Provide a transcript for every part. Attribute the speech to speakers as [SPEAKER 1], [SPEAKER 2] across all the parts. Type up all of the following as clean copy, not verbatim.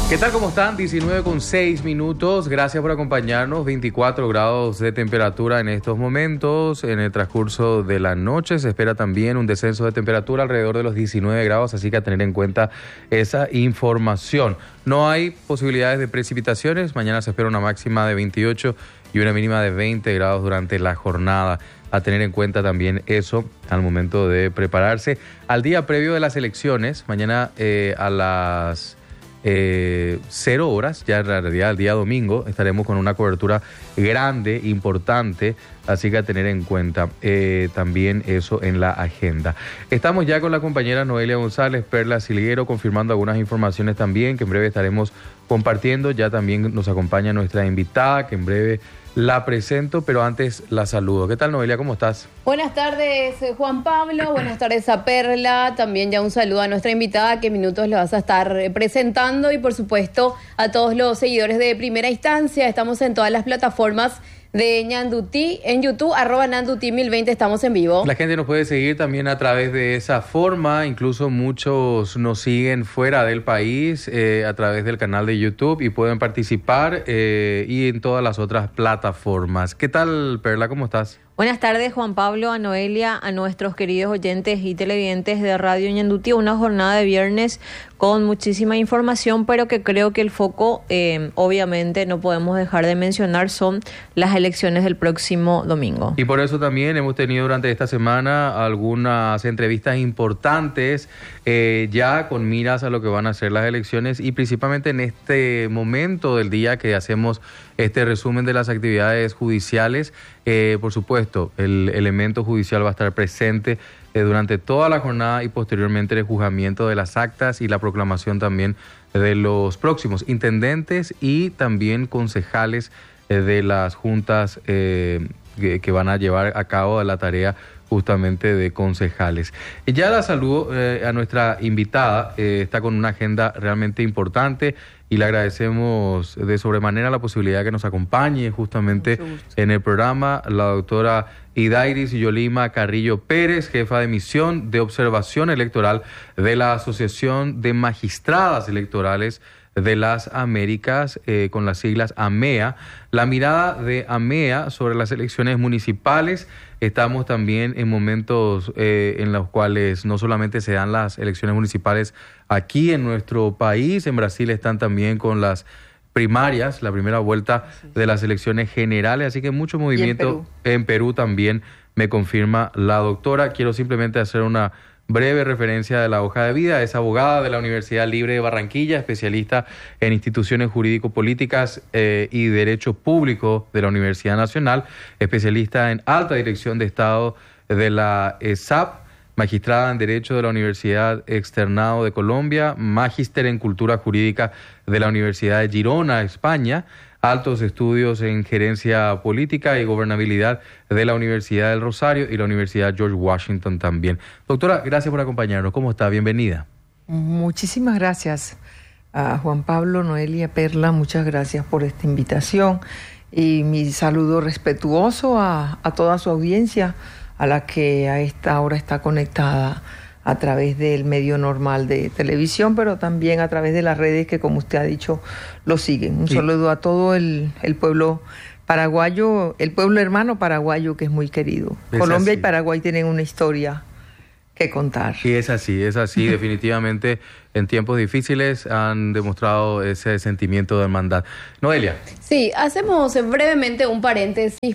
[SPEAKER 1] ¿Qué tal? ¿Cómo están? 19:06. Gracias por acompañarnos. 24 grados de temperatura en estos momentos. En el transcurso de la noche se espera también un descenso de temperatura alrededor de los 19 grados, así que a tener en cuenta esa información. No hay posibilidades de precipitaciones. Mañana se espera una máxima de 28 y una mínima de 20 grados durante la jornada. A tener en cuenta también eso al momento de prepararse al día previo de las elecciones. Mañana a las 0 horas, ya en realidad el día domingo, estaremos con una cobertura grande, importante, así que a tener en cuenta también eso en la agenda. Estamos ya con la compañera Noelia González, Perla Silguero, confirmando algunas informaciones también que en breve estaremos compartiendo. Ya también nos acompaña nuestra invitada, que en breve la presento, pero antes la saludo. ¿Qué tal, Noelia? ¿Cómo estás?
[SPEAKER 2] Buenas tardes, Juan Pablo. Buenas tardes a Perla. También ya un saludo a nuestra invitada, que en minutos le vas a estar presentando. Y por supuesto a todos los seguidores de Primera Instancia. Estamos en todas las plataformas de Ñandutí, en YouTube, @Nanduti1020, estamos en vivo.
[SPEAKER 1] La gente nos puede seguir también a través de esa forma, incluso muchos nos siguen fuera del país a través del canal de YouTube y pueden participar y en todas las otras plataformas. ¿Qué tal, Perla? ¿Cómo estás?
[SPEAKER 3] Buenas tardes, Juan Pablo, a Noelia, a nuestros queridos oyentes y televidentes de Radio Ñandutí. Una jornada de viernes con muchísima información, pero que creo que el foco, obviamente, no podemos dejar de mencionar, son las elecciones del próximo domingo.
[SPEAKER 1] Y por eso también hemos tenido durante esta semana algunas entrevistas importantes, ya con miras a lo que van a ser las elecciones, y principalmente en este momento del día que hacemos este resumen de las actividades judiciales. Por supuesto, el elemento judicial va a estar presente durante toda la jornada y posteriormente el juzgamiento de las actas y la proclamación también de los próximos intendentes y también concejales de las juntas que van a llevar a cabo la tarea justamente de concejales. Ya la saludo a nuestra invitada, está con una agenda realmente importante y le agradecemos de sobremanera la posibilidad que nos acompañe justamente en el programa, la doctora Idairis Yolima Carrillo Pérez, jefa de misión de observación electoral de la Asociación de Magistradas Electorales de las Américas, con las siglas AMEA. La mirada de AMEA sobre las elecciones municipales. Estamos también en momentos en los cuales no solamente se dan las elecciones municipales aquí en nuestro país, en Brasil están también con las primarias, la primera vuelta de las elecciones generales, así que mucho movimiento en Perú también, me confirma la doctora. Quiero simplemente hacer una breve referencia de la hoja de vida. Es abogada de la Universidad Libre de Barranquilla, especialista en instituciones jurídico-políticas y derecho público de la Universidad Nacional, especialista en alta dirección de Estado de la ESAP, magistrada en Derecho de la Universidad Externado de Colombia, magíster en Cultura Jurídica de la Universidad de Girona, España, altos estudios en Gerencia Política y Gobernabilidad de la Universidad del Rosario y la Universidad George Washington también. Doctora, gracias por acompañarnos. ¿Cómo está? Bienvenida.
[SPEAKER 4] Muchísimas gracias a Juan Pablo, Noelia, Perla. Muchas gracias por esta invitación y mi saludo respetuoso a toda su audiencia, a la que a esta hora está conectada a través del medio normal de televisión, pero también a través de las redes que, como usted ha dicho, lo siguen. Un saludo a todo el pueblo paraguayo, el pueblo hermano paraguayo, que es muy querido. Colombia y Paraguay tienen una historia que contar.
[SPEAKER 1] Y es así, definitivamente en tiempos difíciles han demostrado ese sentimiento de hermandad. Noelia.
[SPEAKER 2] Sí, hacemos brevemente un paréntesis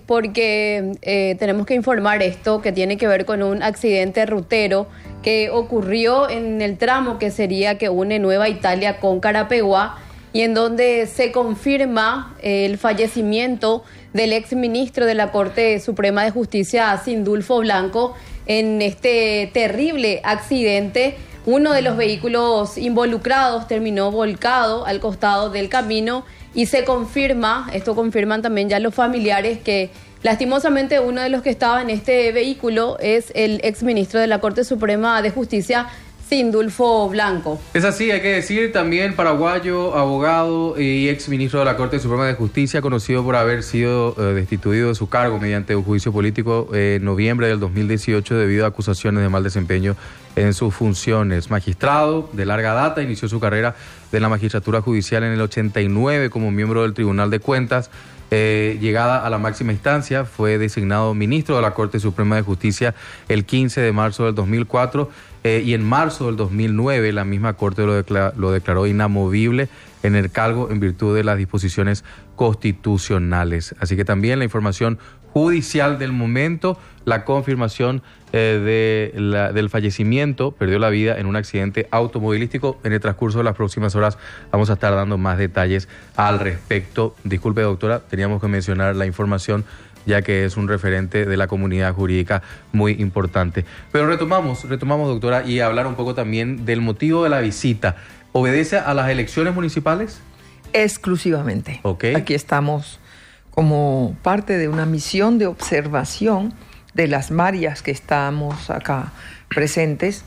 [SPEAKER 2] porque tenemos que informar esto que tiene que ver con un accidente rutero que ocurrió en el tramo que une Nueva Italia con Carapeguá, y en donde se confirma el fallecimiento del exministro de la Corte Suprema de Justicia, Sindulfo Blanco, en este terrible accidente. Uno de los vehículos involucrados terminó volcado al costado del camino y se confirma, esto confirman también ya los familiares, que lastimosamente uno de los que estaba en este vehículo es el exministro de la Corte Suprema de Justicia, Sindulfo Blanco.
[SPEAKER 1] Es así, hay que decir, también paraguayo, abogado y exministro de la Corte Suprema de Justicia, conocido por haber sido destituido de su cargo mediante un juicio político en noviembre del 2018 debido a acusaciones de mal desempeño en sus funciones. Magistrado de larga data, inició su carrera de la magistratura judicial en el 89 como miembro del Tribunal de Cuentas. Llegada a la máxima instancia, fue designado ministro de la Corte Suprema de Justicia el 15 de marzo del 2004 y en marzo del 2009 la misma Corte lo declaró inamovible en el cargo en virtud de las disposiciones constitucionales. Así que también la información judicial del momento, la confirmación del fallecimiento, perdió la vida en un accidente automovilístico. En el transcurso de las próximas horas vamos a estar dando más detalles al respecto. Disculpe, doctora, teníamos que mencionar la información ya que es un referente de la comunidad jurídica muy importante. Pero retomamos, doctora, y hablar un poco también del motivo de la visita. ¿Obedece a las elecciones municipales?
[SPEAKER 4] Exclusivamente.
[SPEAKER 1] Okay.
[SPEAKER 4] Aquí estamos como parte de una misión de observación de las varias que estamos acá presentes.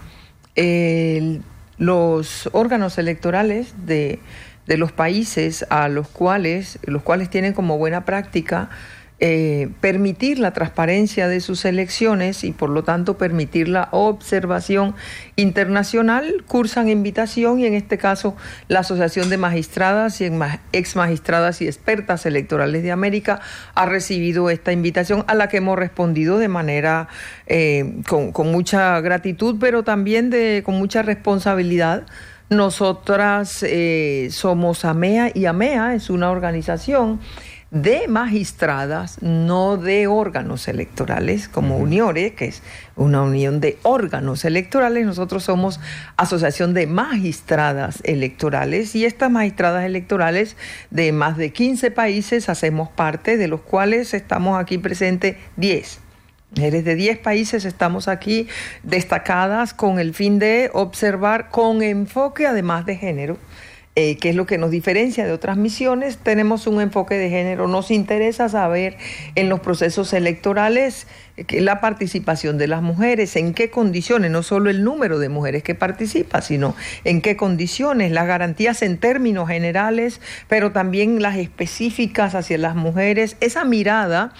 [SPEAKER 4] Los órganos electorales de los países a los cuales tienen como buena práctica permitir la transparencia de sus elecciones y por lo tanto permitir la observación internacional, cursan invitación y en este caso la Asociación de Magistradas y Exmagistradas y Expertas Electorales de América ha recibido esta invitación a la que hemos respondido de manera con mucha gratitud, pero también con mucha responsabilidad. Nosotras somos AMEA y AMEA es una organización de magistradas, no de órganos electorales, como UNIORE, que es una unión de órganos electorales. Nosotros somos Asociación de Magistradas Electorales y estas magistradas electorales de más de 15 países hacemos parte, de los cuales estamos aquí presentes 10. Mujeres de 10 países estamos aquí destacadas con el fin de observar con enfoque además de género, que es lo que nos diferencia de otras misiones. Tenemos un enfoque de género. Nos interesa saber en los procesos electorales la participación de las mujeres, en qué condiciones, no solo el número de mujeres que participa, sino en qué condiciones, las garantías en términos generales, pero también las específicas hacia las mujeres. Esa mirada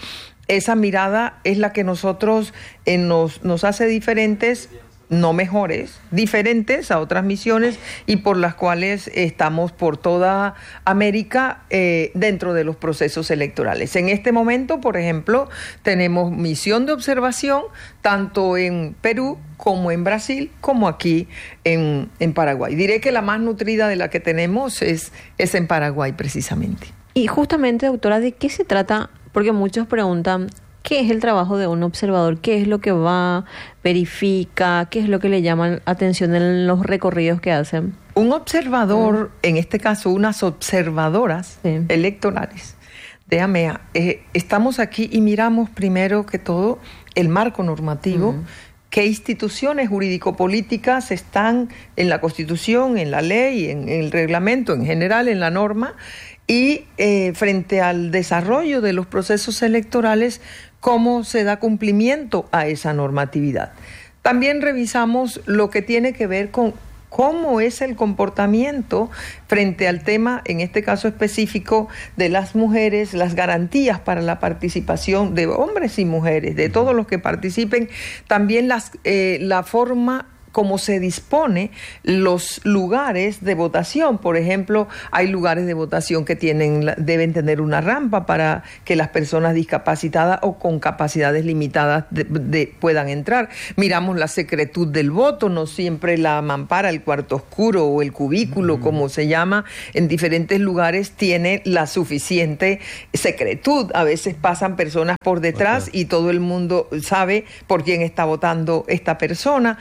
[SPEAKER 4] es la que nosotros nos hace diferentes, no mejores, diferentes a otras misiones y por las cuales estamos por toda América dentro de los procesos electorales. En este momento, por ejemplo, tenemos misión de observación tanto en Perú como en Brasil, como aquí en Paraguay. Diré que la más nutrida de la que tenemos es en Paraguay precisamente.
[SPEAKER 3] Y justamente, doctora, ¿de qué se trata? Porque muchos preguntan, ¿qué es el trabajo de un observador? ¿Qué es lo que va, verifica? ¿Qué es lo que le llama atención en los recorridos que hacen?
[SPEAKER 4] Un observador, en este caso unas observadoras electorales de AMEA, estamos aquí y miramos primero que todo el marco normativo, qué instituciones jurídico-políticas están en la Constitución, en la ley, en el reglamento, en general, en la norma, y frente al desarrollo de los procesos electorales, cómo se da cumplimiento a esa normatividad. También revisamos lo que tiene que ver con cómo es el comportamiento frente al tema, en este caso específico, de las mujeres, las garantías para la participación de hombres y mujeres, de todos los que participen, también la forma como se dispone los lugares de votación. Por ejemplo, hay lugares de votación que deben tener una rampa para que las personas discapacitadas o con capacidades limitadas puedan entrar. Miramos la secretud del voto, no siempre la mampara, el cuarto oscuro o el cubículo, como se llama, en diferentes lugares tiene la suficiente secretud. A veces pasan personas por detrás y todo el mundo sabe por quién está votando esta persona.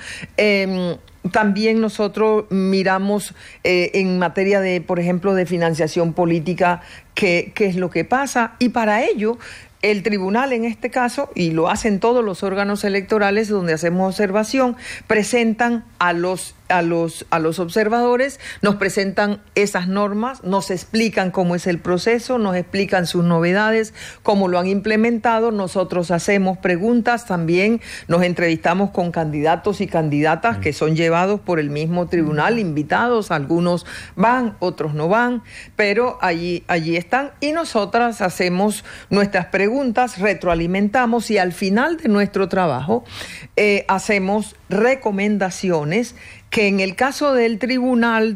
[SPEAKER 4] También nosotros miramos en materia de, por ejemplo, de financiación política, qué es lo que pasa, y para ello el tribunal en este caso, y lo hacen todos los órganos electorales donde hacemos observación, presentan a los a los observadores, nos presentan esas normas, nos explican cómo es el proceso, nos explican sus novedades, cómo lo han implementado. Nosotros hacemos preguntas, también nos entrevistamos con candidatos y candidatas que son llevados por el mismo tribunal, invitados, algunos van, otros no van, pero allí están, y nosotras hacemos nuestras preguntas, retroalimentamos, y al final de nuestro trabajo hacemos recomendaciones que en el caso del tribunal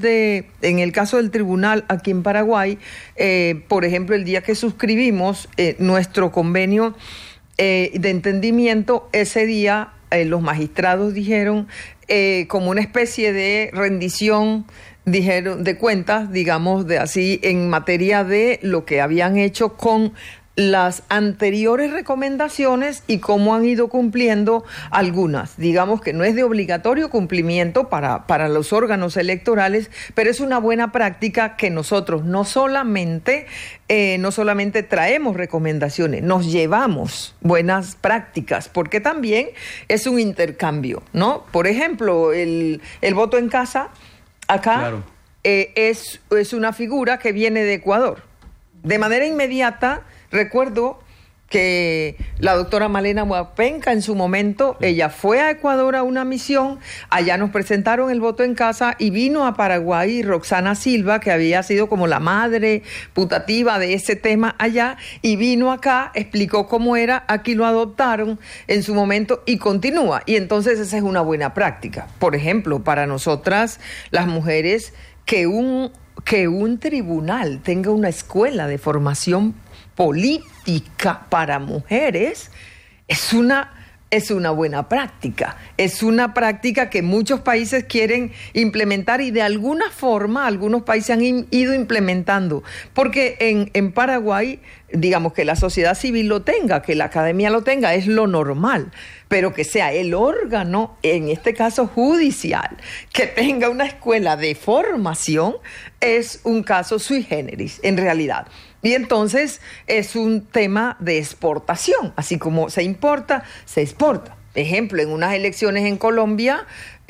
[SPEAKER 4] aquí en Paraguay, por ejemplo, el día que suscribimos nuestro convenio de entendimiento, ese día los magistrados dijeron, como una especie de rendición, dijeron, de cuentas, digamos, de así, en materia de lo que habían hecho con las anteriores recomendaciones y cómo han ido cumpliendo algunas. Digamos que no es de obligatorio cumplimiento para los órganos electorales, pero es una buena práctica que nosotros no solamente traemos recomendaciones, nos llevamos buenas prácticas, porque también es un intercambio, ¿no? Por ejemplo, el voto en casa, acá, claro, es una figura que viene de Ecuador. De manera inmediata, recuerdo que la doctora Malena Huapenca en su momento, ella fue a Ecuador a una misión, allá nos presentaron el voto en casa y vino a Paraguay Roxana Silva, que había sido como la madre putativa de ese tema allá, y vino acá, explicó cómo era, aquí lo adoptaron en su momento y continúa. Y entonces esa es una buena práctica. Por ejemplo, para nosotras, las mujeres, que un tribunal tenga una escuela de formación política para mujeres es una buena práctica. Es una práctica que muchos países quieren implementar y de alguna forma algunos países han ido implementando. Porque en Paraguay, digamos, que la sociedad civil lo tenga, que la academia lo tenga, es lo normal. Pero que sea el órgano, en este caso judicial, que tenga una escuela de formación, es un caso sui generis, en realidad. Y entonces es un tema de exportación, así como se importa, se exporta. Ejemplo, en unas elecciones en Colombia,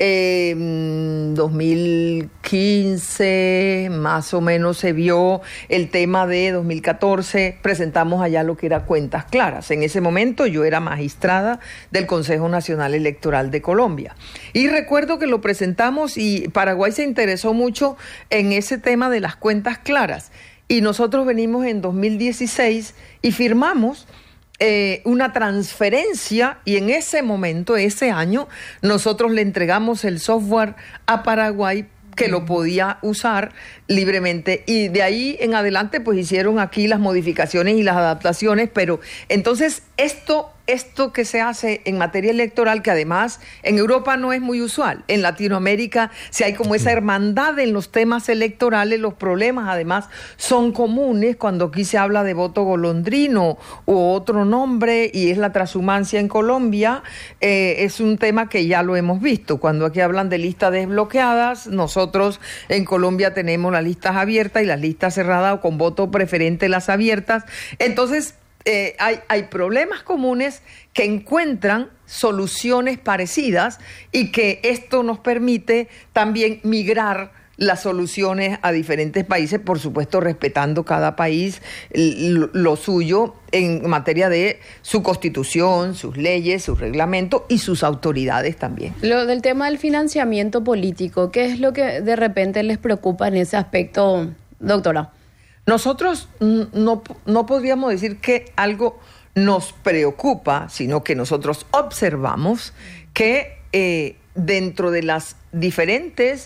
[SPEAKER 4] 2015 más o menos se vio el tema de 2014, presentamos allá lo que era cuentas claras. En ese momento yo era magistrada del Consejo Nacional Electoral de Colombia. Y recuerdo que lo presentamos y Paraguay se interesó mucho en ese tema de las cuentas claras. Y nosotros venimos en 2016 y firmamos una transferencia, y en ese momento, ese año, nosotros le entregamos el software a Paraguay que lo podía usar libremente, y de ahí en adelante pues hicieron aquí las modificaciones y las adaptaciones. Pero entonces esto que se hace en materia electoral, que además en Europa no es muy usual, en Latinoamérica si hay como esa hermandad en los temas electorales, los problemas además son comunes. Cuando aquí se habla de voto golondrino u otro nombre, y es la transhumancia en Colombia, es un tema que ya lo hemos visto. Cuando aquí hablan de listas desbloqueadas, nosotros en Colombia tenemos las listas abiertas y las listas cerradas, o con voto preferente las abiertas. Entonces hay problemas comunes que encuentran soluciones parecidas, y que esto nos permite también migrar las soluciones a diferentes países, por supuesto respetando cada país lo suyo en materia de su constitución, sus leyes, sus reglamentos y sus autoridades también.
[SPEAKER 2] Lo del tema del financiamiento político, ¿qué es lo que de repente les preocupa en ese aspecto, doctora?
[SPEAKER 4] Nosotros no podríamos decir que algo nos preocupa, sino que nosotros observamos que dentro de las diferentes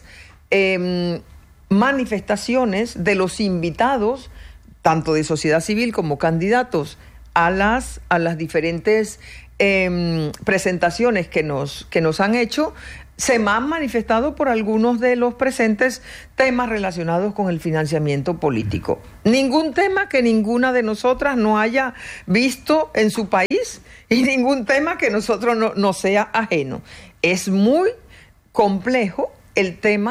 [SPEAKER 4] manifestaciones de los invitados, tanto de sociedad civil como candidatos, a las diferentes presentaciones que nos han hecho, se me han manifestado por algunos de los presentes temas relacionados con el financiamiento político. Ningún tema que ninguna de nosotras no haya visto en su país, y ningún tema que nosotros no sea ajeno. Es muy complejo el tema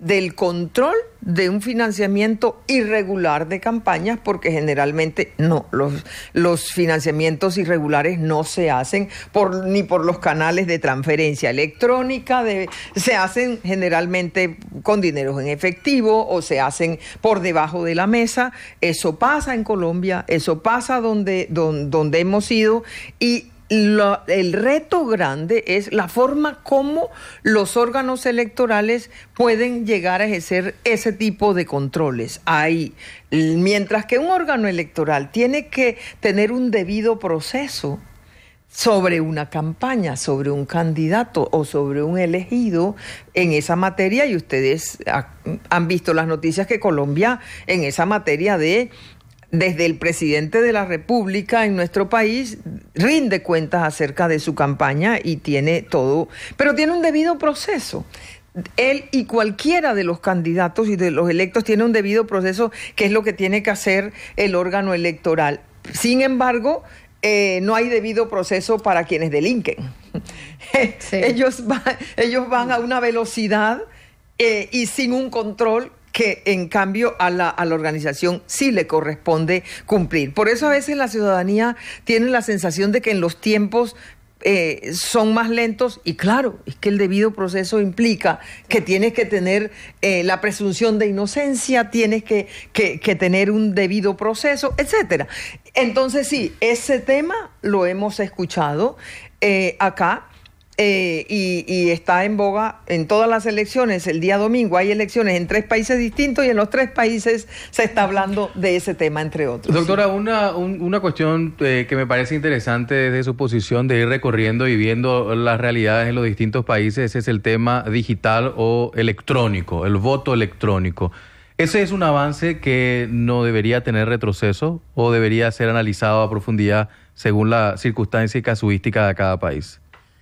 [SPEAKER 4] del control de un financiamiento irregular de campañas, porque generalmente no, los financiamientos irregulares no se hacen ni por los canales de transferencia electrónica, se hacen generalmente con dinero en efectivo o se hacen por debajo de la mesa. Eso pasa en Colombia, eso pasa donde hemos ido, y el reto grande es la forma como los órganos electorales pueden llegar a ejercer ese tipo de controles. Mientras que un órgano electoral tiene que tener un debido proceso sobre una campaña, sobre un candidato o sobre un elegido en esa materia, y ustedes han visto las noticias que Colombia en esa materia desde el presidente de la República en nuestro país rinde cuentas acerca de su campaña y tiene todo, pero tiene un debido proceso. Él y cualquiera de los candidatos y de los electos tiene un debido proceso, que es lo que tiene que hacer el órgano electoral. Sin embargo, no hay debido proceso para quienes delinquen. Sí. Ellos van a una velocidad y sin un control que en cambio a la organización sí le corresponde cumplir. Por eso a veces la ciudadanía tiene la sensación de que en los tiempos son más lentos, y claro, es que el debido proceso implica que tienes que tener la presunción de inocencia, tienes que tener un debido proceso, etcétera. Entonces sí, ese tema lo hemos escuchado acá. Y está en boga en todas las elecciones. El día domingo hay elecciones en 3 países distintos, y en los 3 países se está hablando de ese tema, entre otros.
[SPEAKER 1] Doctora, una cuestión que me parece interesante desde su posición de ir recorriendo y viendo las realidades en los distintos países es el tema digital o electrónico, el voto electrónico. ¿Ese es un avance que no debería tener retroceso o debería ser analizado a profundidad según la circunstancia y casuística de cada país?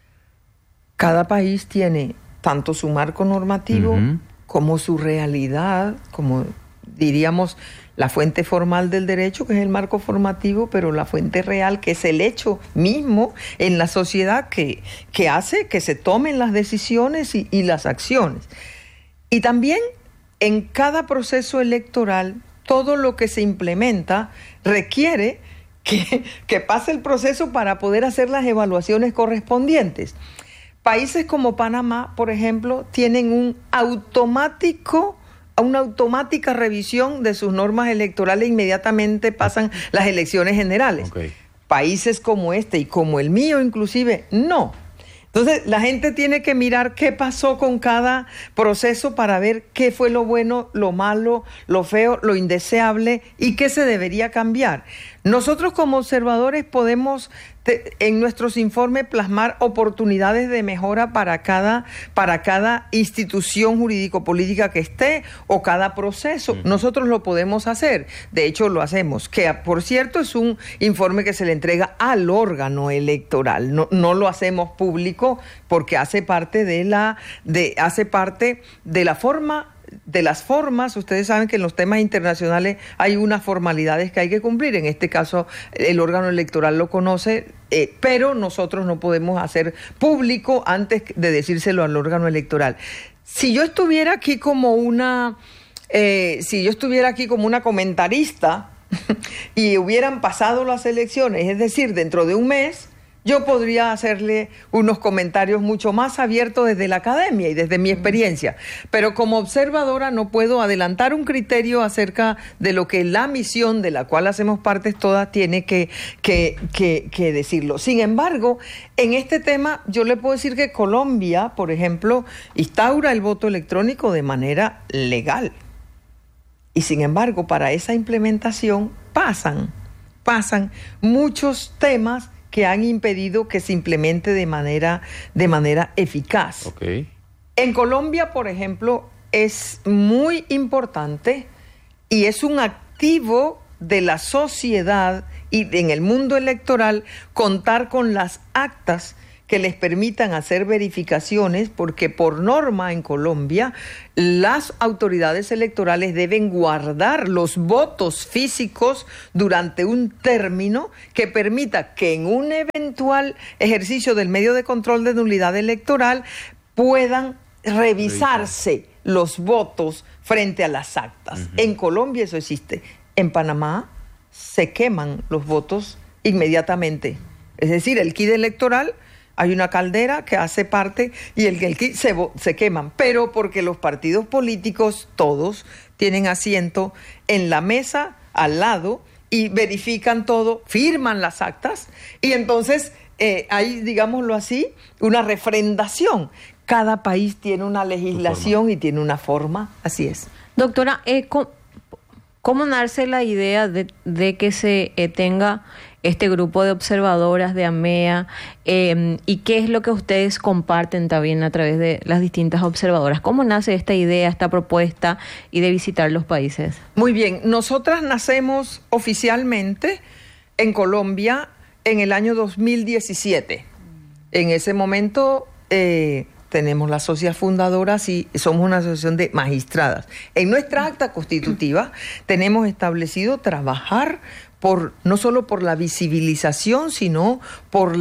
[SPEAKER 4] Cada país tiene tanto su marco normativo como su realidad, como diríamos la fuente formal del derecho, que es el marco formativo, pero la fuente real, que es el hecho mismo en la sociedad que hace que se tomen las decisiones y las acciones. Y también en cada proceso electoral, todo lo que se implementa requiere que pase el proceso para poder hacer las evaluaciones correspondientes. Países como Panamá, por ejemplo, tienen una automática revisión de sus normas electorales, inmediatamente pasan las elecciones generales. Okay. Países como este y como el mío inclusive, no. Entonces, la gente tiene que mirar qué pasó con cada proceso para ver qué fue lo bueno, lo malo, lo feo, lo indeseable y qué se debería cambiar. Nosotros como observadores podemos en nuestros informes plasmar oportunidades de mejora para cada institución jurídico-política que esté o cada proceso. Nosotros lo podemos hacer. De hecho, lo hacemos. Que, por cierto, es un informe que se le entrega al órgano electoral. No lo hacemos público porque hace parte de la forma. De las formas, ustedes saben que en los temas internacionales hay unas formalidades que hay que cumplir. En este caso, el órgano electoral lo conoce, pero nosotros no podemos hacer público antes de decírselo al órgano electoral. Si yo estuviera aquí como una comentarista y hubieran pasado las elecciones, es decir, dentro de un mes, yo podría hacerle unos comentarios mucho más abiertos desde la academia y desde mi experiencia. Pero como observadora no puedo adelantar un criterio acerca de lo que la misión de la cual hacemos parte todas tiene que decirlo. Sin embargo, en este tema yo le puedo decir que Colombia, por ejemplo, instaura el voto electrónico de manera legal. Y sin embargo, para esa implementación pasan muchos temas que han impedido que se implemente de manera eficaz.
[SPEAKER 1] Okay.
[SPEAKER 4] En Colombia, por ejemplo, es muy importante y es un activo de la sociedad y en el mundo electoral contar con las actas que les permitan hacer verificaciones, porque por norma en Colombia las autoridades electorales deben guardar los votos físicos durante un término que permita que en un eventual ejercicio del medio de control de nulidad electoral puedan revisarse los votos frente a las actas. En Colombia eso existe. En Panamá se queman los votos inmediatamente. Es decir, el kit electoral, hay una caldera que hace parte y el kit se queman. Pero porque los partidos políticos, todos, tienen asiento en la mesa al lado y verifican todo, firman las actas y entonces hay, digámoslo así, una refrendación. Cada país tiene una legislación y tiene una forma, así es.
[SPEAKER 3] Doctora, ¿cómo nace la idea de que se tenga este grupo de observadoras de AMEA y qué es lo que ustedes comparten también a través de las distintas observadoras? ¿Cómo nace esta idea, esta propuesta y de visitar los países?
[SPEAKER 4] Muy bien, nosotras nacemos oficialmente en Colombia en el año 2017. En ese momento tenemos las socias fundadoras y somos una asociación de magistradas. En nuestra acta constitutiva tenemos establecido trabajar no solo por la visibilización, sino por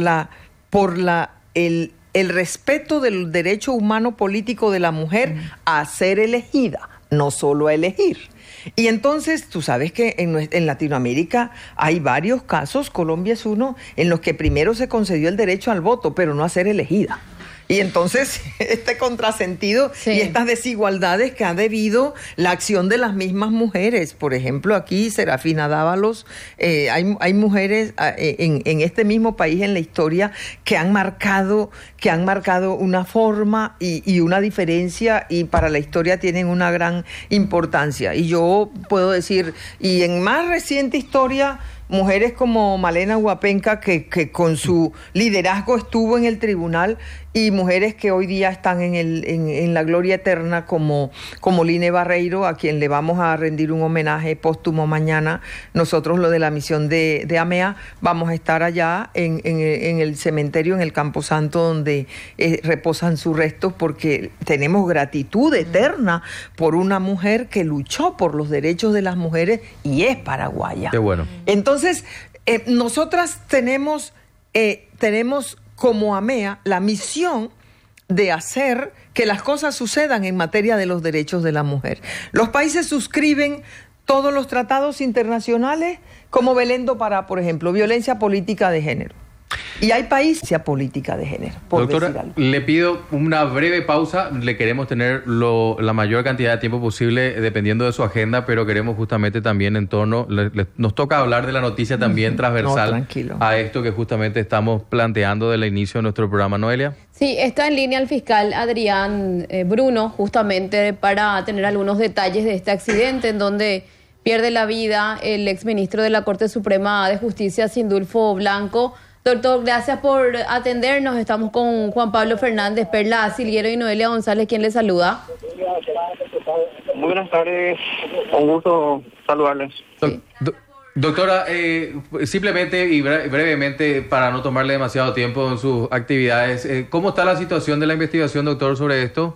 [SPEAKER 4] el respeto del derecho humano político de la mujer a ser elegida, no solo a elegir. Y entonces, tú sabes que en Latinoamérica hay varios casos, Colombia es uno, en los que primero se concedió el derecho al voto, pero no a ser elegida. Y entonces este contrasentido y estas desigualdades que ha debido la acción de las mismas mujeres. Por ejemplo, aquí Serafina Dávalos, hay mujeres en este mismo país en la historia que han marcado una forma y una diferencia y para la historia tienen una gran importancia. Y yo puedo decir, y en más reciente historia, mujeres como Malena Huapenca, que con su liderazgo estuvo en el tribunal, y mujeres que hoy día están en la gloria eterna como Line Barreiro, a quien le vamos a rendir un homenaje póstumo mañana. Nosotros, lo de la misión de AMEA, vamos a estar allá en el cementerio, en el Camposanto, donde reposan sus restos, porque tenemos gratitud eterna por una mujer que luchó por los derechos de las mujeres y es paraguaya.
[SPEAKER 1] Qué bueno.
[SPEAKER 4] Entonces, nosotras tenemos como AMEA la misión de hacer que las cosas sucedan en materia de los derechos de la mujer. Los países suscriben todos los tratados internacionales, como Belén do Pará, por ejemplo, violencia política de género. Y hay países política de género, por
[SPEAKER 1] doctora,
[SPEAKER 4] decir algo.
[SPEAKER 1] Le pido una breve pausa. Le queremos tener la mayor cantidad de tiempo posible, dependiendo de su agenda, pero queremos justamente también nos toca hablar de la noticia también transversal a esto que justamente estamos planteando del inicio de nuestro programa. Noelia.
[SPEAKER 2] Sí, está en línea el fiscal Adrián Bruno, justamente para tener algunos detalles de este accidente en donde pierde la vida el exministro de la Corte Suprema de Justicia, Sindulfo Blanco. Doctor, gracias por atendernos. Estamos con Juan Pablo Fernández, Perla Silguero y Noelia González, quien les saluda.
[SPEAKER 5] Muy buenas tardes, un gusto saludarles.
[SPEAKER 1] Sí. Doctora, simplemente y brevemente, para no tomarle demasiado tiempo en sus actividades, ¿cómo está la situación de la investigación, doctor, sobre esto?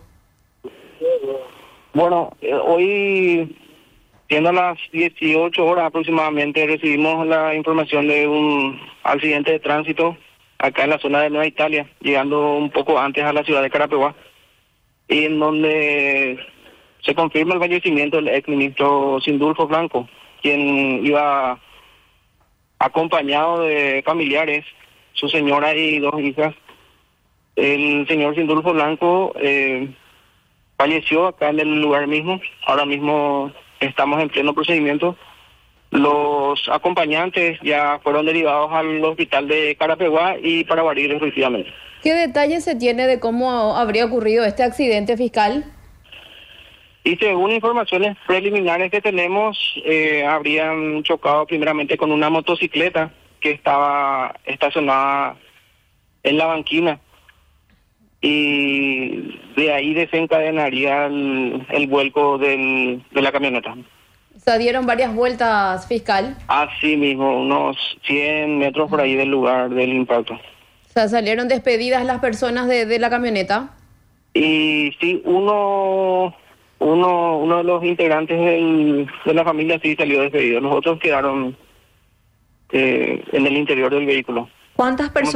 [SPEAKER 5] Bueno, hoy, siendo las 18 horas aproximadamente, recibimos la información de un accidente de tránsito acá en la zona de Nueva Italia, llegando un poco antes a la ciudad de Carapeguá, y en donde se confirma el fallecimiento del exministro Sindulfo Blanco, quien iba acompañado de familiares, su señora y 2 hijas. El señor Sindulfo Blanco falleció acá en el lugar mismo. Ahora mismo estamos en pleno procedimiento. Los acompañantes ya fueron derivados al hospital de Carapeguá y para Barí respectivamente.
[SPEAKER 2] ¿Qué detalles se tiene de cómo habría ocurrido este accidente, fiscal?
[SPEAKER 5] Y según informaciones preliminares que tenemos, habrían chocado primeramente con una motocicleta que estaba estacionada en la banquina. Y de ahí desencadenaría el vuelco de la camioneta.
[SPEAKER 2] Se dieron varias vueltas, fiscal.
[SPEAKER 5] Así mismo, unos 100 metros por ahí del lugar del impacto.
[SPEAKER 2] O sea, salieron despedidas las personas de la camioneta.
[SPEAKER 5] Y sí, uno de los integrantes de la familia sí salió despedido. Los otros quedaron en el interior del vehículo.
[SPEAKER 3] ¿Cuántas personas